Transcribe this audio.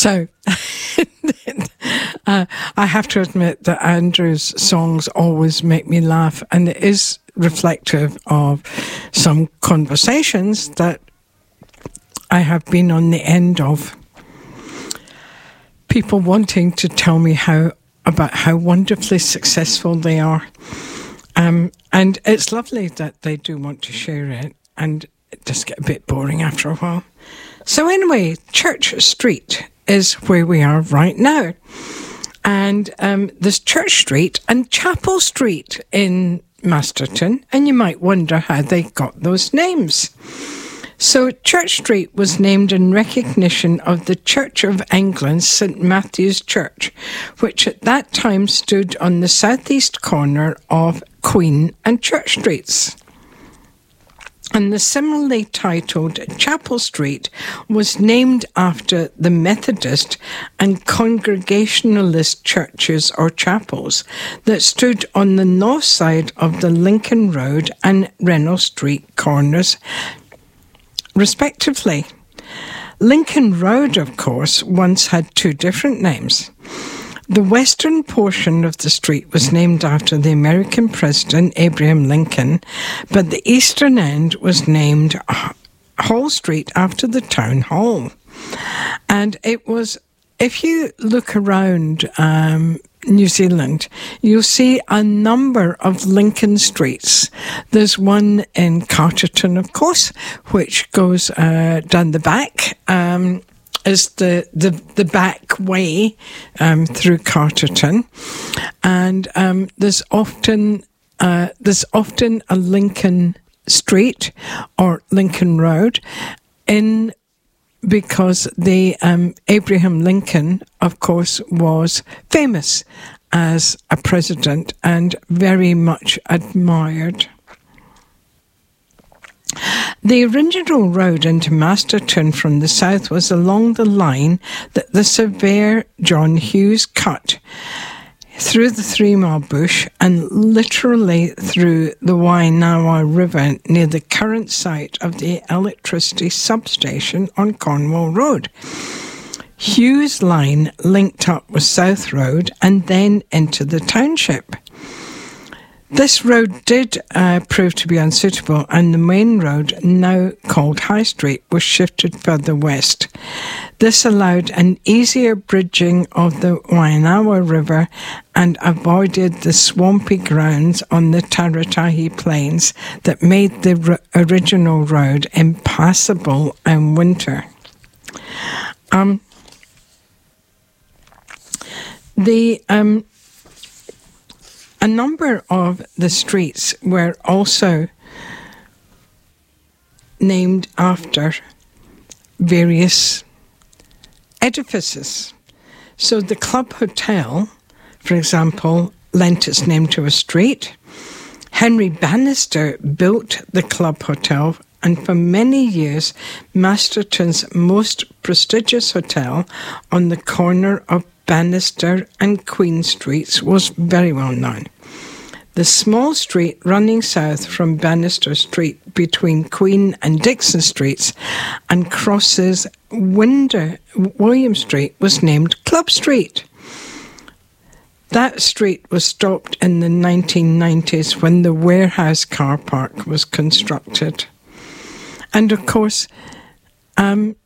So I have to admit that Andrew's songs always make me laugh, and it is reflective of some conversations that I have been on the end of. People wanting to tell me about how wonderfully successful they are. And it's lovely that they do want to share it, and it does get a bit boring after a while. So anyway, Church Street is where we are right now. And there's Church Street and Chapel Street in Masterton, and you might wonder how they got those names. So Church Street was named in recognition of the Church of England's St Matthew's Church, which at that time stood on the southeast corner of Queen and Church Streets. And the similarly titled Chapel Street was named after the Methodist and Congregationalist churches or chapels that stood on the north side of the Lincoln Road and Reynolds Street corners, respectively. Lincoln Road, of course, once had two different names. The western portion of the street was named after the American president Abraham Lincoln, but the eastern end was named Hall Street after the town hall. And it was, if you look around New Zealand, you'll see a number of Lincoln streets. There's one in Carterton, of course, which goes down the back, is the back way through Carterton, and there's often a Lincoln Street or Lincoln Road because the Abraham Lincoln, of course, was famous as a president and very much admired. The original road into Masterton from the south was along the line that the surveyor John Hughes cut through the 3 Mile Bush and literally through the Wainawa River near the current site of the electricity substation on Cornwall Road. Hughes Line linked up with South Road and then into the township. This road did prove to be unsuitable, and the main road, now called High Street, was shifted further west. This allowed an easier bridging of the Wainawa River and avoided the swampy grounds on the Taratahi Plains that made the original road impassable in winter. A number of the streets were also named after various edifices. So the Club Hotel, for example, lent its name to a street. Henry Bannister built the Club Hotel, and for many years, Masterton's most prestigious hotel on the corner of Bannister and Queen Streets was very well known. The small street running south from Bannister Street between Queen and Dixon Streets and crosses William Street was named Club Street. That street was stopped in the 1990s when the warehouse car park was constructed. And of course,